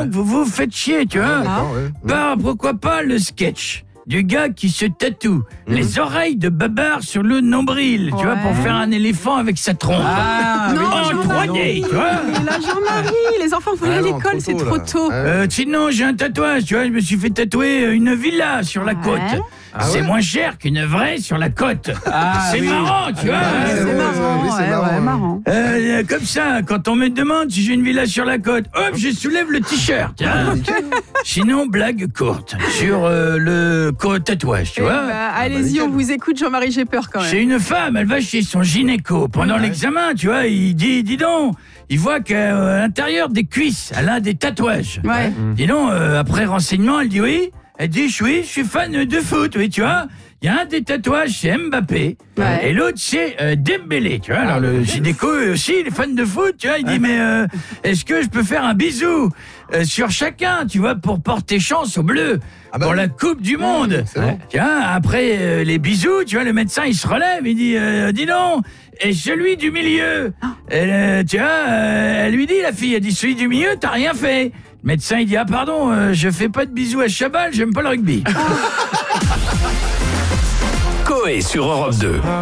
que vous vous faites chier, tu vois. Bah, pourquoi pas le sketch du gars qui se tatoue les oreilles de Babar sur le nombril, tu vois, pour faire un éléphant avec sa trompe. En 3D, tu vois. Mais là, Jean-Marie, les enfants vont aller à l'école, c'est trop tôt. Sinon, j'ai un tatouage, tu vois, je me suis fait tatouer une villa sur la côte. C'est moins cher qu'une vraie sur la côte. C'est marrant, tu vois. C'est marrant. Comme ça, quand on me demande si j'ai une villa sur la côte, hop, je soulève le t-shirt. Hein. Sinon, blague courte sur le tatouage, tu vois. Allez-y, on vous écoute, Jean-Marie, j'ai peur quand même. C'est une femme, elle va chez son gynéco. Pendant l'examen, tu vois, il dit, dis donc, il voit qu'à l'intérieur des cuisses, elle a des tatouages. Dis donc, après renseignement, elle dit oui. Elle dit, oui, je suis fan de foot, oui, tu vois. Il y a un des tatouages, c'est Mbappé. Et l'autre, c'est Dembélé, tu vois. Alors, le gynéco aussi, il est fan de foot, tu vois. Il dit, mais est-ce que je peux faire un bisou sur chacun, tu vois, pour porter chance aux Bleus pour la Coupe du Monde. Tiens, après les bisous, tu vois, le médecin, il se relève, il dit, dis donc, et celui du milieu, tu vois, elle lui dit, la fille, elle dit, celui du milieu, t'as rien fait. Le médecin, il dit, ah pardon, je fais pas de bisous à Chabal, j'aime pas le rugby. Coé sur Europe 2.